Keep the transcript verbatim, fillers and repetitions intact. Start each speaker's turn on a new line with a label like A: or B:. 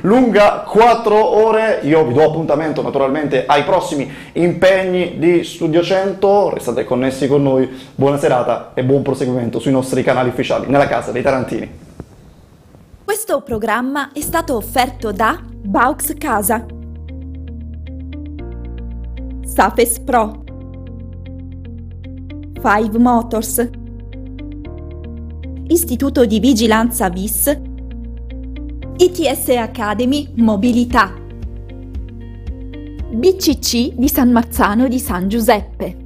A: lunga quattro ore. Io vi do appuntamento naturalmente ai prossimi impegni di Studio cento, restate connessi con noi, buona serata e buon proseguimento sui nostri canali ufficiali, nella casa dei Tarantini.
B: Questo programma è stato offerto da Baux Casa, Safes Pro, Five Motors, Istituto di Vigilanza V I S, I T S Academy Mobilità, B C C di San Marzano di San Giuseppe.